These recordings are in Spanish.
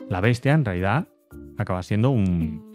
La bestia, en realidad, acaba siendo un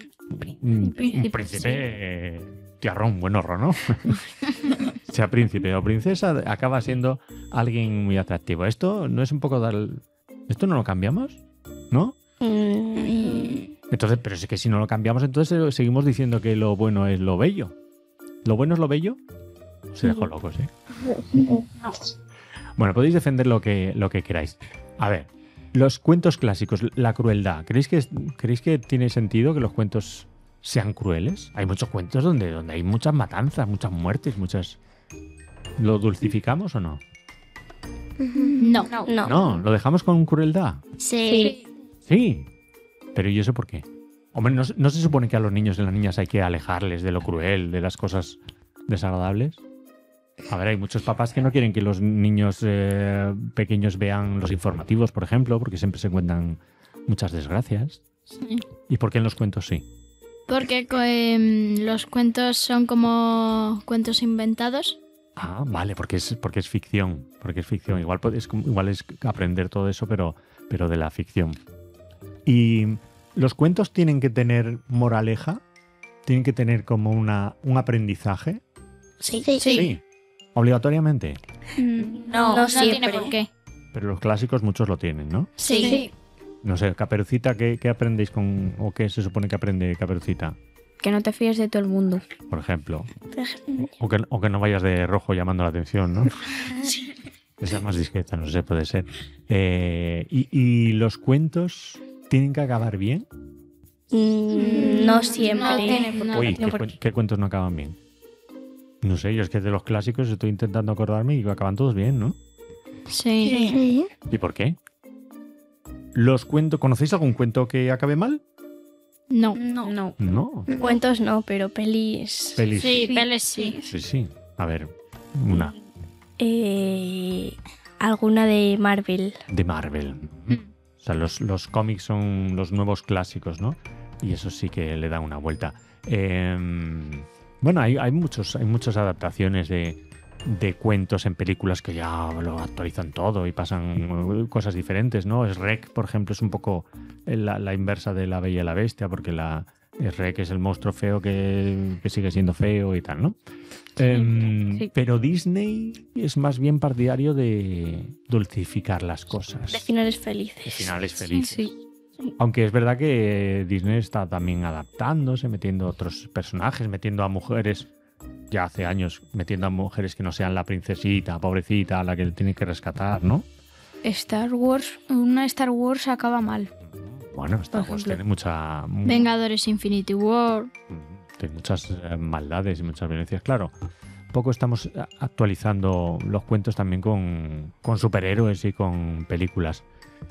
príncipe tiarrón, buenorro, ¿no? Sea príncipe o princesa, acaba siendo alguien muy atractivo. ¿Esto no es un poco ¿Esto no lo cambiamos? ¿No? Entonces, pero es que si no lo cambiamos, entonces seguimos diciendo que lo bueno es lo bello. ¿Lo bueno es lo bello? Se dejó locos, ¿eh? Bueno, podéis defender lo que queráis. A ver, los cuentos clásicos, la crueldad. ¿Creéis que tiene sentido que los cuentos sean crueles? Hay muchos cuentos donde hay muchas matanzas, muchas muertes, muchas... ¿Lo dulcificamos o no? No. No, ¿lo dejamos con crueldad? Sí. Sí. Pero ¿y eso por qué? Hombre, ¿no se supone que a los niños y las niñas hay que alejarles de lo cruel, de las cosas desagradables? A ver, hay muchos papás que no quieren que los niños pequeños vean los informativos, por ejemplo, porque siempre se cuentan muchas desgracias. Sí. ¿Y por qué en los cuentos sí? Porque los cuentos son como cuentos inventados. Ah, vale, porque es ficción. Porque es ficción. Igual es aprender todo eso, pero de la ficción. ¿Y los cuentos tienen que tener moraleja? ¿Tienen que tener como un aprendizaje? Sí. ¿Obligatoriamente? No tiene por qué. Pero los clásicos muchos lo tienen, ¿no? Sí. No sé, Caperucita, ¿qué aprendéis con... o qué se supone que aprende Caperucita? Que no te fíes de todo el mundo. Por ejemplo. O que no vayas de rojo llamando la atención, ¿no? Esa es más discreta, no sé, puede ser. ¿Y los cuentos tienen que acabar bien? No siempre. Uy, ¿qué cuentos no acaban bien? No sé, yo es que de los clásicos estoy intentando acordarme y acaban todos bien, ¿no? Sí. ¿Y por qué? Los cuentos, ¿conocéis algún cuento que acabe mal? No. No. Cuentos no, pero pelis. Pelis. Sí, pelis sí. Sí. A ver, una. Alguna de Marvel. De Marvel. O sea, los cómics son los nuevos clásicos, ¿no? Y eso sí que le da una vuelta. Bueno, hay muchas adaptaciones de cuentos en películas que ya lo actualizan todo y pasan cosas diferentes, ¿no? Shrek, por ejemplo, es un poco la inversa de La Bella y la Bestia, porque Shrek es el monstruo feo que sigue siendo feo y tal, ¿no? Sí. Pero Disney es más bien partidario de dulcificar las cosas. De finales felices. De finales felices. Sí. Aunque es verdad que Disney está también adaptándose, metiendo otros personajes, metiendo a mujeres, ya hace años, metiendo a mujeres que no sean la princesita, pobrecita, a la que tienen que rescatar, ¿no? Una Star Wars acaba mal. Bueno, Star Wars tiene Vengadores Infinity War. Tiene muchas maldades y muchas violencias, claro. Poco estamos actualizando los cuentos también con superhéroes y con películas.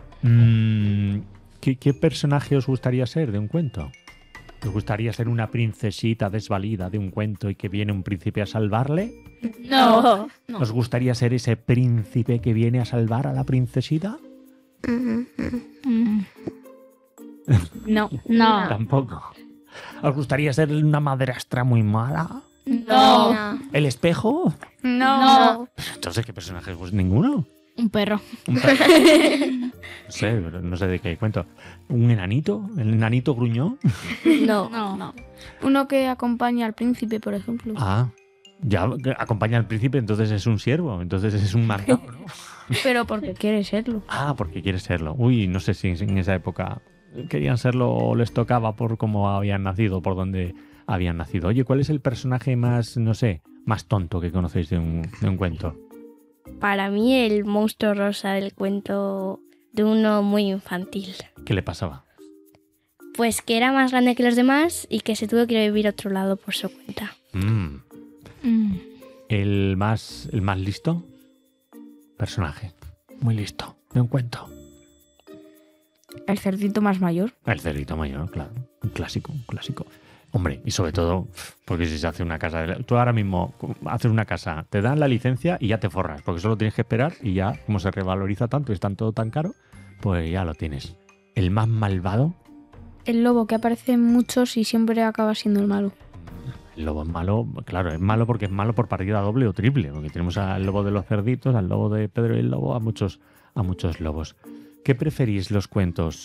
¿Qué personaje os gustaría ser de un cuento? ¿Os gustaría ser una princesita desvalida de un cuento y que viene un príncipe a salvarle? No. ¿Os gustaría ser ese príncipe que viene a salvar a la princesita? No. Tampoco. ¿Os gustaría ser una madrastra muy mala? No. ¿El espejo? No. Entonces, ¿qué personaje? Pues ninguno. Un perro. No sé de qué cuento. ¿Un enanito? ¿El enanito gruñón? No. Uno que acompaña al príncipe, por ejemplo. Ah, ya acompaña al príncipe, entonces es un siervo, entonces es un mandado, ¿no? Pero porque quiere serlo. Ah, porque quiere serlo. Uy, no sé si en esa época querían serlo o les tocaba por cómo habían nacido, por dónde habían nacido. Oye, ¿cuál es el personaje más, no sé, más tonto que conocéis de un cuento? Para mí el monstruo rosa del cuento de uno muy infantil. ¿Qué le pasaba? Pues que era más grande que los demás y que se tuvo que ir a vivir a otro lado por su cuenta. ¿El más listo? Personaje. Muy listo. De un cuento. El cerdito más mayor. El cerdito mayor, claro. Un clásico. Hombre, y sobre todo, porque si se hace una casa... Tú ahora mismo haces una casa, te dan la licencia y ya te forras, porque solo tienes que esperar y ya, como se revaloriza tanto y es todo tan caro, pues ya lo tienes. ¿El más malvado? El lobo, que aparece en muchos y siempre acaba siendo el malo. El lobo es malo, claro, es malo porque es malo por partida doble o triple, porque tenemos al lobo de los cerditos, al lobo de Pedro y el Lobo, a muchos lobos. ¿Qué preferís los cuentos?